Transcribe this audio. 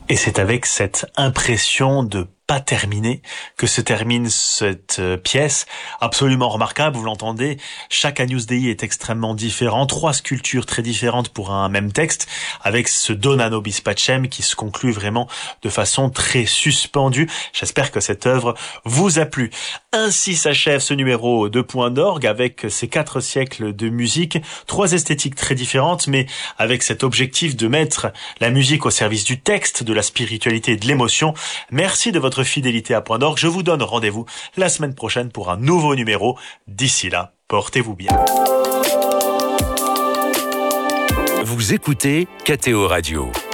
Et c'est avec cette impression de pas terminé que se termine cette pièce absolument remarquable. Vous l'entendez, chaque Agnus Dei est extrêmement différent, 3 sculptures très différentes pour un même texte, avec ce Dona nobis pacem qui se conclut vraiment de façon très suspendue. J'espère que cette œuvre vous a plu. Ainsi s'achève ce numéro de Point d'orgue avec ces 4 siècles de musique, 3 esthétiques très différentes, mais avec cet objectif de mettre la musique au service du texte, de la spiritualité et de l'émotion. Merci de votre fidélité à Point d'orgue. Je vous donne rendez-vous la semaine prochaine pour un nouveau numéro. D'ici là, portez-vous bien. Vous écoutez KTO Radio.